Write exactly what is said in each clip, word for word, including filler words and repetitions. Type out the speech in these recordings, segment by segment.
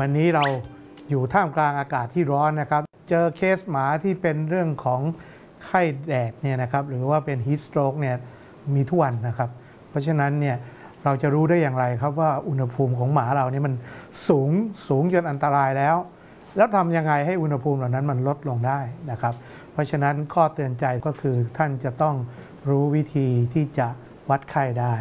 วันนี้เราอยู่ท่ามกลางอากาศที่ร้อนนะครับเจอเคสหมาที่เป็นเรื่องของไข้แดดเนี่ยนะครับหรือว่าเป็นฮีทสโตรกเนี่ยมีทุกวันนะครับเพราะฉะนั้นเนี่ยเราจะรู้ได้อย่างไรครับว่าอุณหภูมิของหมาเรานี่มันสูงสูงจนอันตรายแล้วแล้วทำยังไงให้อุณหภูมิเหล่านั้นมันลดลงได้นะครับเพราะฉะนั้นข้อเตือนใจก็คือท่านจะต้องรู้วิธีที่จะวัดไข้ได้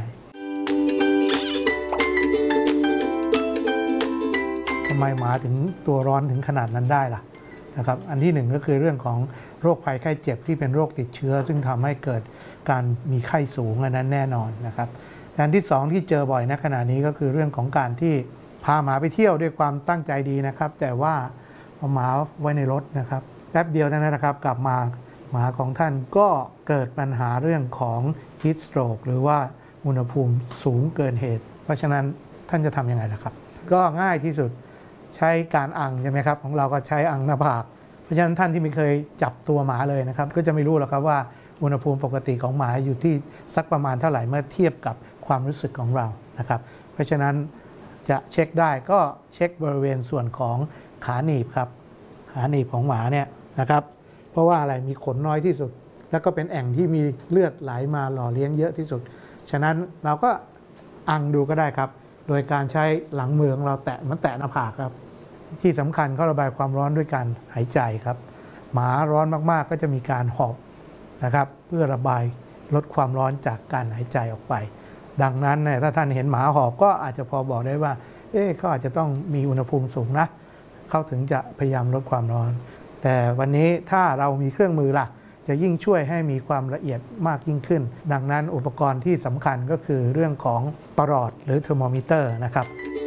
ทำไมหมาถึงตัวร้อนถึงขนาดนั้นได้ล่ะนะครับอันที่หนึ่งก็คือเรื่องของโรคภัยไข้เจ็บที่เป็นโรคติดเชื้อซึ่งทำให้เกิดการมีไข้สูงอันนั้นแน่นอนนะครับอันที่สองที่เจอบ่อยณขณะนี้ก็คือเรื่องของการที่พาหมาไปเที่ยวด้วยความตั้งใจดีนะครับแต่ว่าเอาหมาไว้ในรถนะครับแป๊บเดียวเท่านั้นนะครับกลับมาหมาของท่านก็เกิดปัญหาเรื่องของ heat stroke หรือว่าอุณหภูมิสูงเกินเหตุเพราะฉะนั้นท่านจะทำยังไงล่ะครับก็ง่ายที่สุดใช้การอังใช่ไหมครับของเราก็ใช้อังหน้าผากเพราะฉะนั้นท่านที่ไม่เคยจับตัวหมาเลยนะครับก็จะไม่รู้หรอกครับว่าอุณหภูมิปกติของหมาอยู่ที่สักประมาณเท่าไหร่เมื่อเทียบกับความรู้สึกของเรานะครับเพราะฉะนั้นจะเช็คได้ก็เช็คบริเวณส่วนของขาหนีบครับขาหนีบของหมาเนี่ยนะครับเพราะว่าอะไรมีขนน้อยที่สุดแล้วก็เป็นแอ่งที่มีเลือดไหลมาหล่อเลี้ยงเยอะที่สุดฉะนั้นเราก็อังดูก็ได้ครับโดยการใช้หลังมือของเราแตะมันแตะหน้าผากครับที่สำคัญเขาระบายความร้อนด้วยการหายใจครับหมาร้อนมากๆก็จะมีการหอบนะครับเพื่อระบายลดความร้อนจากการหายใจออกไปดังนั้นเนี่ยถ้าท่านเห็นหมาหอบก็อาจจะพอบอกได้ว่าเอ๊ะเขาอาจจะต้องมีอุณหภูมิสูงนะเขาถึงจะพยายามลดความร้อนแต่วันนี้ถ้าเรามีเครื่องมือล่ะจะยิ่งช่วยให้มีความละเอียดมากยิ่งขึ้นดังนั้นอุปกรณ์ที่สำคัญก็คือเรื่องของประหลอดหรือเทอร์โมมิเตอร์นะครับ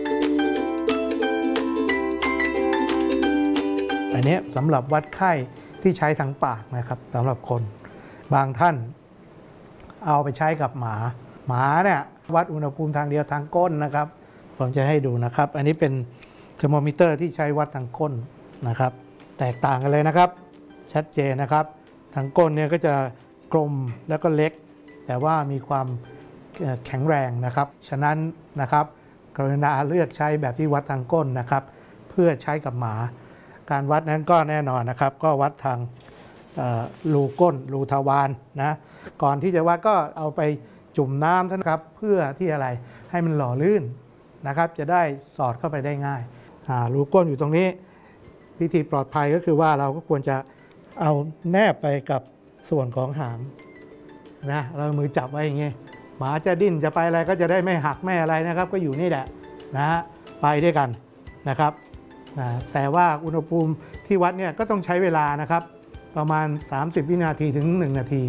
อันนี้สำหรับวัดไข้ที่ใช้ทางปากนะครับสำหรับคนบางท่านเอาไปใช้กับหมาหมาเนี่ยวัดอุณหภูมิทางเดียวทางก้นนะครับผมจะให้ดูนะครับอันนี้เป็นเทอร์โมมิเตอร์ที่ใช้วัดทางก้นนะครับแตกต่างกันเลยนะครับชัดเจนนะครับทางก้นเนี่ยก็จะกลมแล้วก็เล็กแต่ว่ามีความแข็งแรงนะครับฉะนั้นนะครับกรุณาเลือกใช้แบบที่วัดทางก้นนะครับเพื่อใช้กับหมาการวัดนั้นก็แน่นอนนะครับก็วัดทางรูก้นรูทวารนะก่อนที่จะวัดก็เอาไปจุ่มน้ำนะครับเพื่อที่อะไรให้มันหล่อลื่นนะครับจะได้สอดเข้าไปได้ง่ายรูก้นอยู่ตรงนี้วิธีปลอดภัยก็คือว่าเราก็ควรจะเอาแนบไปกับส่วนของหางนะเรามือจับไว้อย่างงี้หมาจะดิ้นจะไปอะไรก็จะได้ไม่หักไม่อะไรนะครับก็อยู่นี่แหละนะฮะไปด้วยกันนะครับนะแต่ว่าอุณหภูมิที่วัดเนี่ยก็ต้องใช้เวลานะครับประมาณสามสิบวินาทีถึงหนึ่งนาที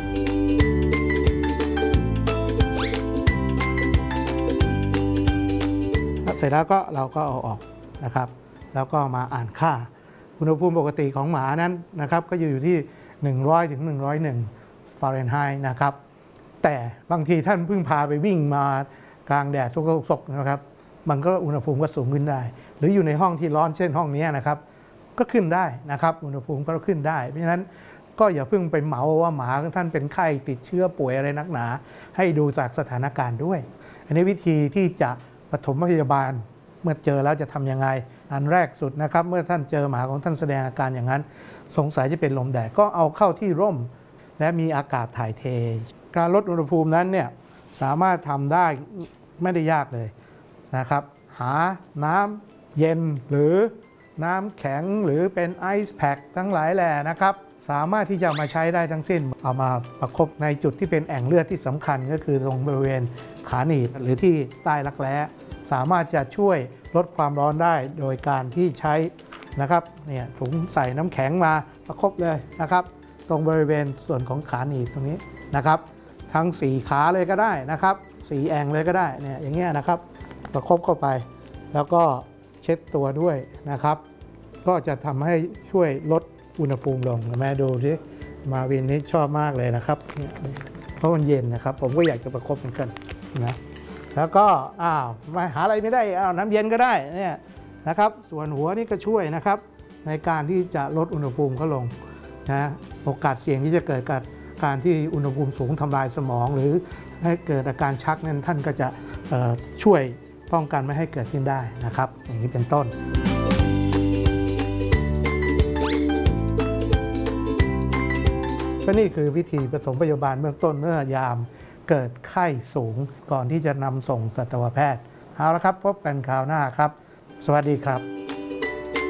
เสร็จแล้วก็เราก็เอาออกนะครับแล้วก็มาอ่านค่าอุณหภูมิปกติของหมานั้นนะครับก็อยู่ที่หนึ่งร้อยถึงหนึ่งร้อยเอ็ดฟาเรนไฮต์นะครับแต่บางทีท่านเพิ่งพาไปวิ่งมากลางแดดสกๆนะครับมันก็อุณหภูมิก็สูงขึ้นได้หรืออยู่ในห้องที่ร้อนเช่นห้องนี้นะครับก็ขึ้นได้นะครับอุณหภูมิก็ขึ้นได้เพราะฉะนั้นก็อย่าเพิ่งไปเหมาว่าหมาของท่านเป็นไข้ติดเชื้อป่วยอะไรนักหนาให้ดูจากสถานการณ์ด้วยอันนี้วิธีที่จะปฐมพยาบาลเมื่อเจอแล้วจะทำยังไงอันแรกสุดนะครับเมื่อท่านเจอหมาของท่านแสดงอาการอย่างนั้นสงสัยจะเป็นลมแดดก็เอาเข้าที่ร่มและมีอากาศถ่ายเทการลดอุณหภูมินั้นเนี่ยสามารถทำได้ไม่ได้ยากเลยนะครับหาน้ำเย็นหรือน้ำแข็งหรือเป็นไอซ์แพ็คทั้งหลายแหล่นะครับสามารถที่จะมาใช้ได้ทั้งสิ้นเอามาประคบในจุดที่เป็นแอ่งเลือดที่สำคัญก็คือตรงบริเวณขาหนีบหรือที่ใต้รักแร้สามารถจะช่วยลดความร้อนได้โดยการที่ใช้นะครับเนี่ยถุงใส่น้ำแข็งมาประคบเลยนะครับตรงบริเวณส่วนของขาหนีบตรงนี้นะครับทั้งสี่ขาเลยก็ได้นะครับสี่แอ่งเลยก็ได้เนี่ยอย่างเงี้ยนะครับประคบเข้าไปแล้วก็เช็ดตัวด้วยนะครับก็จะทำให้ช่วยลดอุณหภูมิลงแม่ดูสิมาวินนี้ชอบมากเลยนะครับเพราะมันเย็นนะครับผมก็อยากจะประคบเหมือนกันนะแล้วก็อ้าวมาหาอะไรไม่ได้เอาน้ำเย็นก็ได้เนี่ยนะครับส่วนหัวนี่ก็ช่วยนะครับในการที่จะลดอุณหภูมิเขาลงนะโอกาสเสี่ยงที่จะเกิดกับการที่อุณหภูมิสูงทำลายสมองหรือให้เกิดอาการชักนั้นท่านก็จะช่วยป้องกันไม่ให้เกิดขึ้นได้นะครับอย่างนี้เป็นต้นก็นี่คือวิธีปฐมพยาบาลเบื้องต้นเมื่อยามเกิดไข้สูงก่อนที่จะนำส่งสัตวแพทย์เอาละครับพบกันคราวหน้าครับสวัสดีครับ